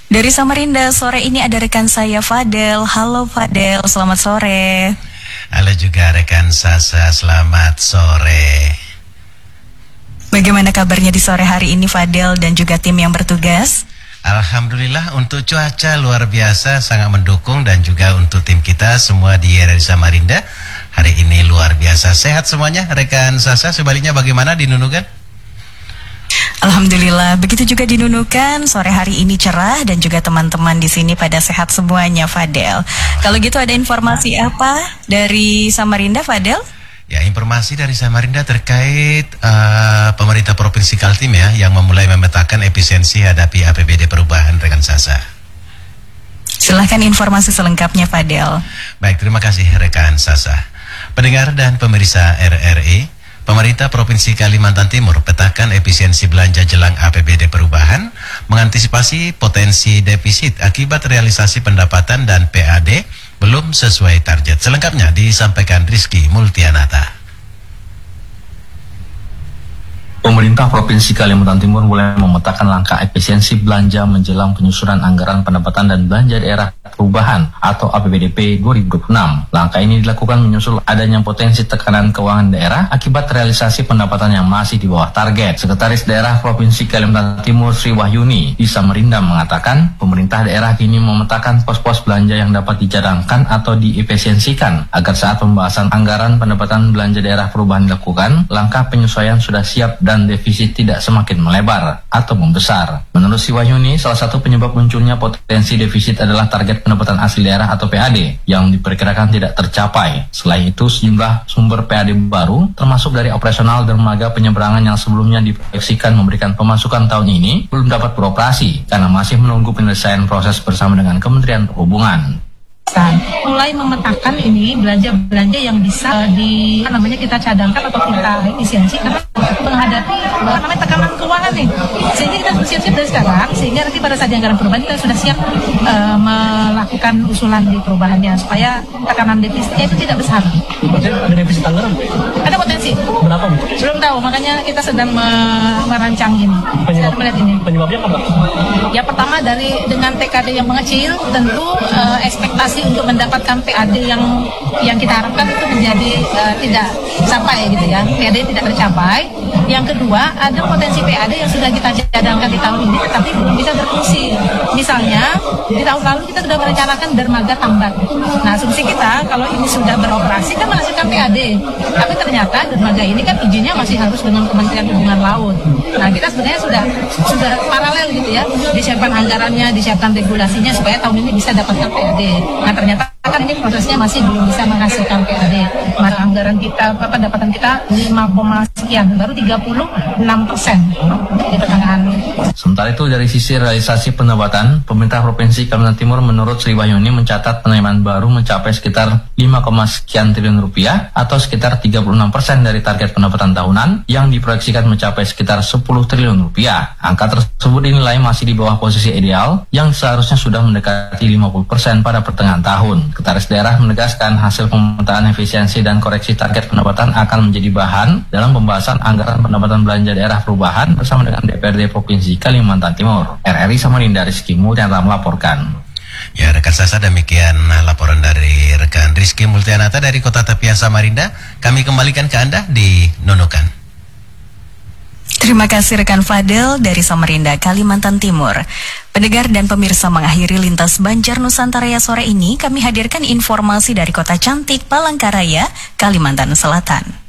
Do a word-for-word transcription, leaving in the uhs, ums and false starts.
Dari Samarinda, sore ini ada rekan saya Fadel. Halo Fadel, selamat sore. Halo juga rekan Sasa, selamat sore. Bagaimana kabarnya di sore hari ini Fadel dan juga tim yang bertugas? Alhamdulillah, untuk cuaca luar biasa, sangat mendukung. Dan juga untuk tim kita semua di R R I Samarinda, hari ini luar biasa. Sehat semuanya rekan Sasa, sebaliknya bagaimana di Nunukan? Alhamdulillah, begitu juga di Nunukan, sore hari ini cerah dan juga teman-teman di sini pada sehat semuanya Fadel. Kalau gitu ada informasi apa dari Samarinda Fadel? Ya, informasi dari Samarinda terkait uh, pemerintah Provinsi Kaltim ya, yang memulai memetakan efisiensi hadapi A P B D perubahan rekan Sasa. Silahkan informasi selengkapnya Fadel. Baik, terima kasih rekan Sasa. Pendengar dan pemirsa R R I, pemerintah Provinsi Kalimantan Timur petakan efisiensi belanja jelang A P B D perubahan, mengantisipasi potensi defisit akibat realisasi pendapatan dan P A D belum sesuai target. Selengkapnya disampaikan Rizky Multianata. Pemerintah Provinsi Kalimantan Timur mulai memetakan langkah efisiensi belanja menjelang penyusunan anggaran pendapatan dan belanja daerah perubahan atau A P B D P dua ribu dua puluh enam. Langkah ini dilakukan menyusul adanya potensi tekanan keuangan daerah akibat realisasi pendapatan yang masih di bawah target. Sekretaris Daerah Provinsi Kalimantan Timur Sri Wahyuni di Samarinda mengatakan, pemerintah daerah kini memetakan pos-pos belanja yang dapat dicadangkan atau diefisiensikan agar saat pembahasan anggaran pendapatan belanja daerah perubahan dilakukan, langkah penyesuaian sudah siap dan dan defisit tidak semakin melebar atau membesar. Menurut Sri Wahyuni, salah satu penyebab munculnya potensi defisit adalah target pendapatan asli daerah atau P A D yang diperkirakan tidak tercapai. Selain itu, sejumlah sumber P A D baru, termasuk dari operasional dermaga penyeberangan yang sebelumnya diproyeksikan memberikan pemasukan tahun ini, belum dapat beroperasi karena masih menunggu penyelesaian proses bersama dengan Kementerian Perhubungan. Mulai memetakan ini belanja-belanja yang bisa uh, di apa namanya kita cadangkan atau kita efisiensi karena menghadapi apa namanya tekanan keuangan nih, sehingga kita bersiap-siap dari sekarang sehingga nanti pada saat anggaran perubahan kita sudah siap uh, melakukan usulan di perubahannya supaya tekanan defisitnya itu tidak besar. Ada defisit anggaran? Ada potensi. Berapa? Belum tahu, makanya kita sedang me- merancang ini. Penyebab, melihat ini. Penyebabnya apa? Ya pertama dari dengan T K D yang mengecil, tentu uh, ekspektasi untuk mendapatkan P A D yang yang kita harapkan itu menjadi uh, tidak sampai gitu ya, P A D tidak tercapai. Yang kedua, ada potensi P A D yang sudah kita cadangkan di tahun ini tetapi belum bisa berfungsi. Misalnya di tahun lalu kita sudah merencanakan dermaga Tambat. Nah, asumsi kita kalau ini sudah beroperasi kan menghasilkan P A D, tapi ternyata dermaga ini kan izinnya masih harus dengan Kementerian Perhubungan Laut. Nah, kita sebenarnya sudah sudah paralel gitu ya, disiapkan anggarannya, disiapkan regulasinya supaya tahun ini bisa dapatkan P A D. Nah, ternyata kan ini prosesnya masih belum bisa menghasilkan P A D. Maka anggaran kita, pendapatan kita lima, sekian, baru tiga puluh enam persen di pertengahan. Sementara itu dari sisi realisasi pendapatan, pemerintah Provinsi Kalimantan Timur menurut Sri Wahyuni mencatat penerimaan baru mencapai sekitar lima, sekian triliun rupiah atau sekitar tiga puluh enam persen dari target pendapatan tahunan yang diproyeksikan mencapai sekitar sepuluh triliun rupiah. Angka tersebut dinilai masih di bawah posisi ideal yang seharusnya sudah mendekati lima puluh persen pada pertengahan tahun. Sekretaris Daerah menegaskan hasil pemetaan efisiensi dan koreksi target pendapatan akan menjadi bahan dalam pembahasan anggaran pendapatan belanja daerah perubahan bersama dengan D P R D Provinsi Kalimantan Timur. R R I Samarinda, Rizky Multianata melaporkan. Ya, rekan Sasa, demikian laporan dari rekan Rizky Multianata dari Kota Tepian Samarinda. Kami kembalikan ke Anda di Nunukan. Terima kasih rekan Fadel dari Samarinda, Kalimantan Timur. Pendengar dan pemirsa, mengakhiri Lintas Banjar Nusantara sore ini, kami hadirkan informasi dari Kota Cantik Palangkaraya, Kalimantan Selatan.